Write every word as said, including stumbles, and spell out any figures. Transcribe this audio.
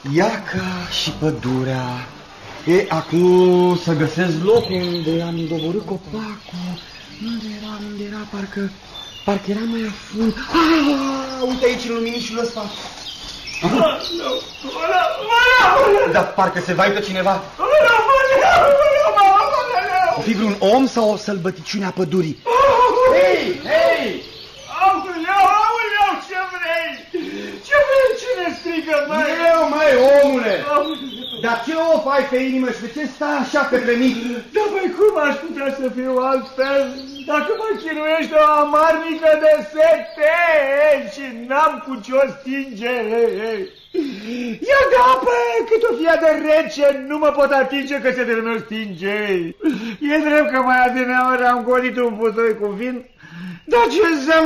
Iaca și pădurea. E, acum să găsesc locul unde am doborât copacul. Unde era, unde era, parcă, parcă era mai afund. Ah, uite aici în luminișul ăsta. Dar parcă se vaită cineva. O fi vreun om sau o sălbăticiune a pădurii? Hei, hei! Aoleu, aoleu, ce vrei? Ce vrei? Cine strigă, măi? Eu, măi, omule! Dar ce o ai pe inimă și de ce stai așa către mine? Dar, măi, cum aș putea să fiu altfel dacă mă chinuiește o amarnică de sete și n-am cu ce-o stinge? Ia de apă, cât o fie de rece, nu mă pot atinge că setele meu stinge. E drept că mai adineaori am golit un putoi cu vin, dar ce